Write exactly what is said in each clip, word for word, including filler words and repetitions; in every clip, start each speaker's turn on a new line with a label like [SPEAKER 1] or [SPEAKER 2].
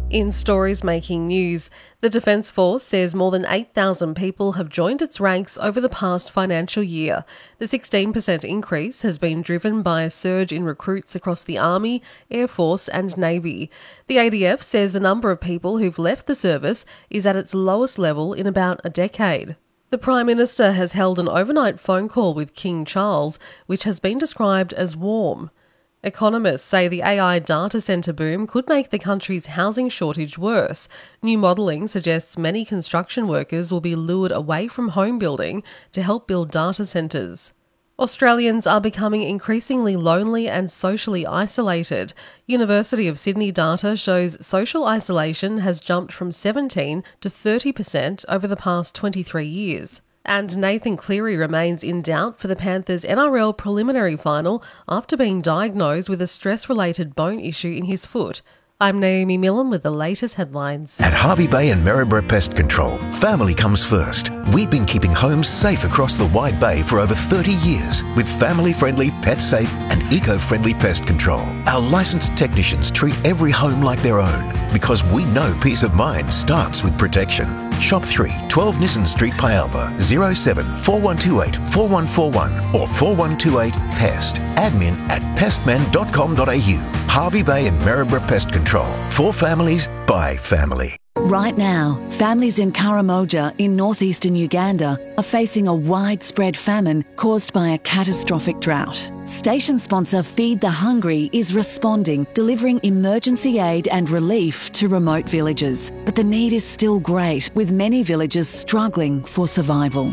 [SPEAKER 1] In stories making news, the Defence Force says more than eight thousand people have joined its ranks over the past financial year. The sixteen percent increase has been driven by a surge in recruits across the Army, Air Force and Navy. The A D F says the number of people who've left the service is at its lowest level in about a decade. The Prime Minister has held an overnight phone call with King Charles, which has been described as warm. Economists say the A I data centre boom could make the country's housing shortage worse. New modelling suggests many construction workers will be lured away from home building to help build data centres. Australians are becoming increasingly lonely and socially isolated. University of Sydney data shows social isolation has jumped from seventeen to thirty percent over the past twenty-three years. And Nathan Cleary remains in doubt for the Panthers' N R L preliminary final after being diagnosed with a stress-related bone issue in his foot. I'm Naomi Millen with the latest headlines.
[SPEAKER 2] At Hervey Bay and Maryborough Pest Control, family comes first. We've been keeping homes safe across the Wide Bay for over thirty years with family-friendly, pet-safe and eco-friendly pest control. Our licensed technicians treat every home like their own because we know peace of mind starts with protection. Shop three, twelve Nissen Street, Pyalba, zero seven four one two eight four one four one or four one two eight PEST. Admin at pestman dot com dot a u. Hervey Bay and Maryborough Pest Control. For families, by family.
[SPEAKER 3] Right now, families in Karamoja in northeastern Uganda are facing a widespread famine caused by a catastrophic drought. Station sponsor Feed the Hungry is responding, delivering emergency aid and relief to remote villages. But the need is still great, with many villages struggling for survival.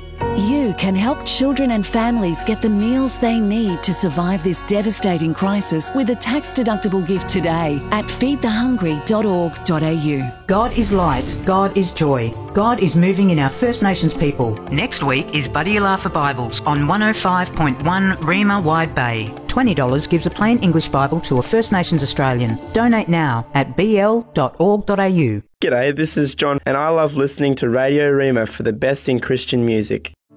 [SPEAKER 3] You can help children and families get the meals they need to survive this devastating crisis with a tax-deductible gift today at feed the hungry dot org dot a u.
[SPEAKER 4] God is light, God is joy. God is moving in our First Nations people. Next week is Buddy Alafa Bibles on one oh five point one Rima Wide Bay. twenty dollars gives a plain English Bible to a First Nations Australian. Donate now at b l dot org dot a u.
[SPEAKER 5] G'day, this is John and I love listening to Radio Rima for the best in Christian music.